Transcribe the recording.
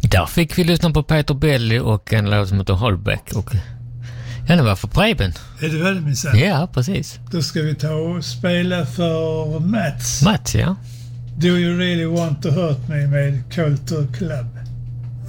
Där fick vi lyssna på Peter Belly och en låt som heter Holbeck. Och ja, det var för Preben. Är det väl min son? Ja, precis. Då ska vi ta och spela för Mats. Mats, ja. Do You Really Want To Hurt Me med Culture Club.